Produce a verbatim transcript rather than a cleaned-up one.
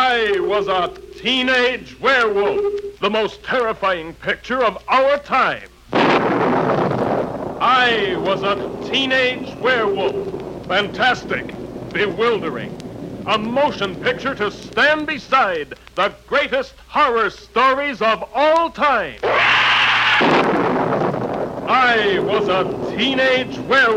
I was a teenage werewolf, the most terrifying picture of our time. I was a teenage werewolf, fantastic, bewildering, a motion picture to stand beside the greatest horror stories of all time. I was a teenage werewolf.